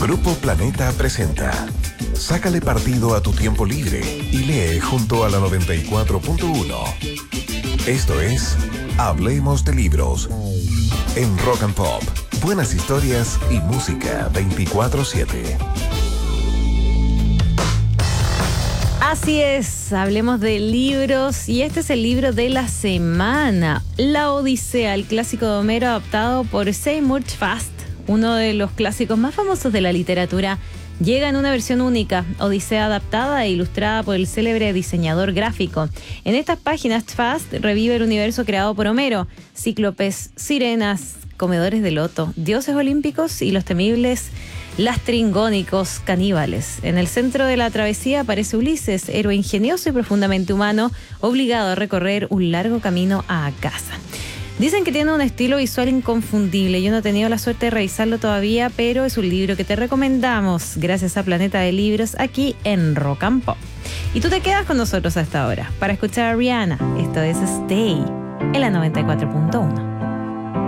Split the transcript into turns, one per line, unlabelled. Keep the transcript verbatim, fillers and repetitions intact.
Grupo Planeta presenta Sácale partido a tu tiempo libre y lee junto a la noventa y cuatro punto uno. Esto es Hablemos de Libros en Rock and Pop. Buenas historias y música veinticuatro siete.
Así es, hablemos de libros y este es el libro de la semana, La Odisea, el clásico de Homero adaptado por Seymour Fast, uno de los clásicos más famosos de la literatura. Llega en una versión única, Odisea adaptada e ilustrada por el célebre diseñador gráfico. En estas páginas, Fast revive el universo creado por Homero, cíclopes, sirenas, comedores de loto, dioses olímpicos y los temibles lastringónicos caníbales. En el centro de la travesía aparece Ulises, héroe ingenioso y profundamente humano, obligado a recorrer un largo camino a casa. Dicen que tiene un estilo visual inconfundible. Yo no he tenido la suerte de revisarlo todavía, pero es un libro que te recomendamos gracias a Planeta de Libros aquí en Rock and Pop. Y tú te quedas con nosotros hasta ahora para escuchar a Rihanna. Esto es Stay en la noventa y cuatro punto uno.